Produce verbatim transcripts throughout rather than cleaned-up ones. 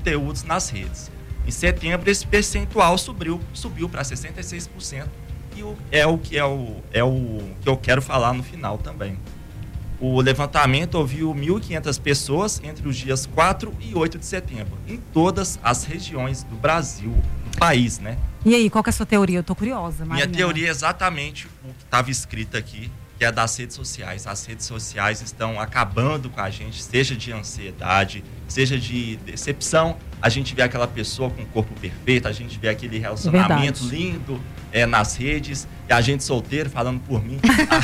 conteúdos nas redes. Em setembro, esse percentual subiu, subiu para sessenta e seis por cento, e o, é, o que é, o, é o que eu quero falar no final também. O levantamento ouviu mil e quinhentas pessoas entre os dias quatro e oito de setembro, em todas as regiões do Brasil, do país, né? E aí, qual que é a sua teoria? Eu tô curiosa, Marina. Minha teoria é exatamente o que estava escrito aqui, que é das redes sociais. As redes sociais estão acabando com a gente, seja de ansiedade, seja de decepção. A gente vê aquela pessoa com o corpo perfeito, a gente vê aquele relacionamento Verdade. lindo é, nas redes, e a gente solteiro falando por mim,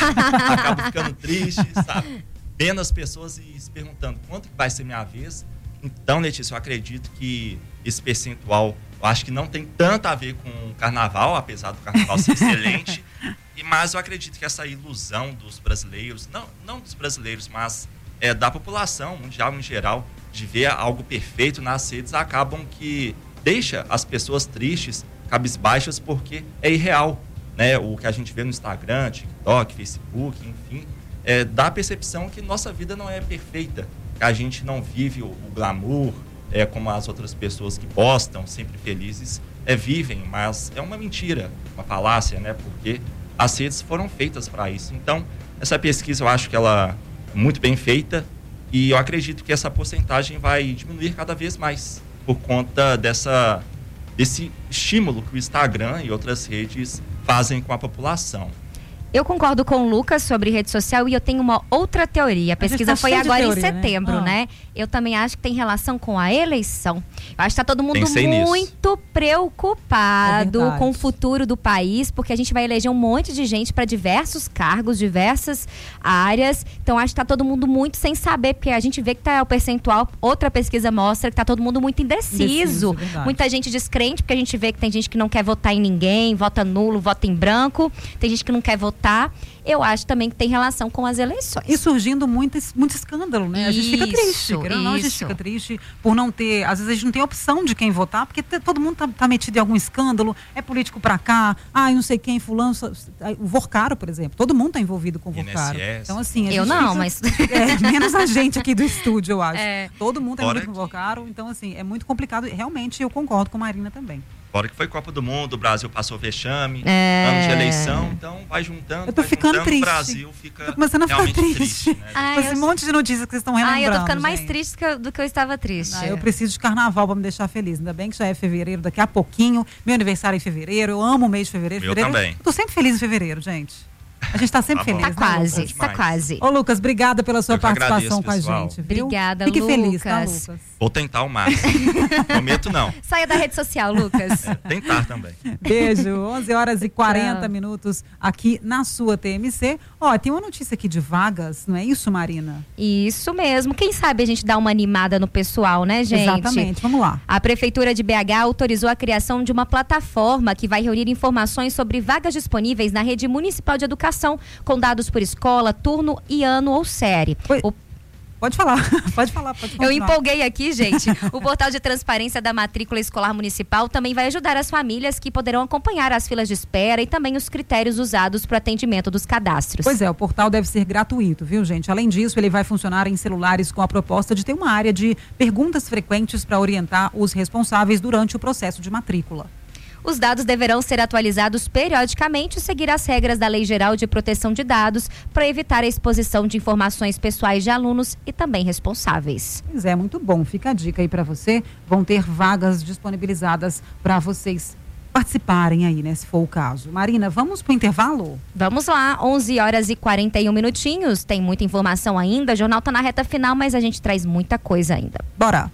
acaba ficando triste, sabe? Vendo as pessoas e se perguntando quanto que vai ser minha vez. Então, Letícia, eu acredito que esse percentual, eu acho que não tem tanto a ver com o carnaval, apesar do carnaval ser excelente, e, mas eu acredito que essa ilusão dos brasileiros, não, não dos brasileiros, mas é, da população mundial em geral, de ver algo perfeito nas redes, acabam que deixa as pessoas tristes, cabisbaixas, porque é irreal, né? O que a gente vê no Instagram, TikTok, Facebook, enfim, é, dá a percepção que nossa vida não é perfeita, que a gente não vive o, o glamour, é, como as outras pessoas que postam, sempre felizes, é, vivem, mas é uma mentira, uma falácia, né? Porque as redes foram feitas para isso. Então, essa pesquisa eu acho que ela é muito bem feita, e eu acredito que essa porcentagem vai diminuir cada vez mais por conta dessa, desse estímulo que o Instagram e outras redes fazem com a população. Eu concordo com o Lucas sobre rede social e eu tenho uma outra teoria. A pesquisa tá foi cheio de agora teoria, em setembro, né? né? Eu também acho que tem relação com a eleição. Eu acho que tá todo mundo Pensei muito nisso. preocupado É com o futuro do país, porque a gente vai eleger um monte de gente para diversos cargos, diversas áreas. Então acho que tá todo mundo muito sem saber, porque a gente vê que tá o percentual, outra pesquisa mostra que tá todo mundo muito indeciso. Indeciso, verdade. Muita gente descrente, porque a gente vê que tem gente que não quer votar em ninguém, vota nulo, vota em branco. Tem gente que não quer votar. Eu acho também que tem relação com as eleições. E surgindo muito, muito escândalo, né? A gente fica Isso, triste, querendo ou não, a gente isso. fica triste por não ter, às vezes a gente não tem opção de quem votar, porque te- todo mundo tá, tá metido em algum escândalo, é político pra cá, ah, não sei quem, fulano, só- o Vorcaro, por exemplo, todo mundo tá envolvido com o Vorcaro. I N S S. Então assim, a Eu gente não, fica- mas... É, menos a gente aqui do estúdio, eu acho. É. Todo mundo é Fora muito com o que- Vorcaro, então assim, é muito complicado, e realmente eu concordo com a Marina também. Fora que foi Copa do Mundo, o Brasil passou vexame, É. ano de eleição, então vai juntando, Eu tô vai ficando juntando, triste. o Brasil fica Tô começando a ficar realmente triste. triste, né? Ai, Com esse eu- monte de notícias que vocês estão relembrando. Ai, eu tô ficando mais gente. triste que eu- do que eu estava triste. Ah, eu preciso de carnaval para me deixar feliz. Ainda bem que já é fevereiro, daqui a pouquinho. Meu aniversário é em fevereiro. Eu amo o mês de fevereiro. Meu fevereiro também. Eu tô sempre feliz em fevereiro, gente. A gente tá sempre Tá bom. feliz. Tá né, quase, Lucas? tá demais. quase. Ô, Lucas, obrigada pela sua Eu que participação agradeço, com a pessoal. gente, viu? Obrigada, Fique feliz, tá, Lucas. Lucas? Vou tentar o máximo. Prometo não. Saia da rede social, Lucas. É, tentar também. Beijo. onze horas e quarenta Tchau. minutos aqui na sua T M C. Ó, tem uma notícia aqui de vagas, não é isso, Marina? Isso mesmo. Quem sabe a gente dá uma animada no pessoal, né, gente? Exatamente. Vamos lá. A Prefeitura de B H autorizou a criação de uma plataforma que vai reunir informações sobre vagas disponíveis na rede municipal de educação, com dados por escola, turno e ano ou série. Oi. O Pode falar, pode falar, pode Eu continuar. empolguei aqui, gente. O portal de transparência da matrícula escolar municipal também vai ajudar as famílias que poderão acompanhar as filas de espera e também os critérios usados para o atendimento dos cadastros. Pois é, o portal deve ser gratuito, viu, gente? Além disso, ele vai funcionar em celulares com a proposta de ter uma área de perguntas frequentes para orientar os responsáveis durante o processo de matrícula. Os dados deverão ser atualizados periodicamente e seguir as regras da Lei Geral de Proteção de Dados para evitar a exposição de informações pessoais de alunos e também responsáveis. Pois é, muito bom. Fica a dica aí para você. Vão ter vagas disponibilizadas para vocês participarem aí, né, se for o caso. Marina, vamos pro intervalo? Vamos lá, onze horas e quarenta e um minutinhos. Tem muita informação ainda. O jornal tá na reta final, mas a gente traz muita coisa ainda. Bora!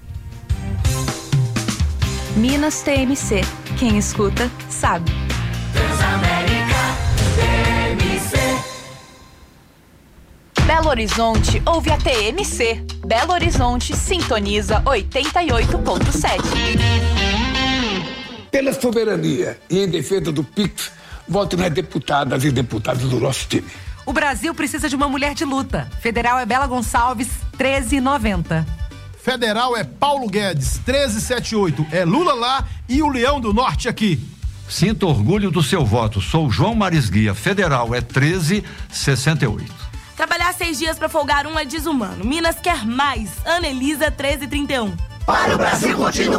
Minas T M C. Quem escuta, sabe. Belo Horizonte ouve a T M C. Belo Horizonte sintoniza oitenta e oito ponto sete. Pela soberania e em defesa do P I C, voto nas deputadas e deputados do nosso time. O Brasil precisa de uma mulher de luta. Federal é Bela Gonçalves, treze e noventa. Federal é Paulo Guedes, treze setenta e oito. É Lula lá e o Leão do Norte aqui. Sinto orgulho do seu voto. Sou João Marisguia. Federal é treze sessenta e oito. Trabalhar seis dias pra folgar um é desumano. Minas quer mais. Ana Elisa, treze trinta e um. Para o Brasil continuar.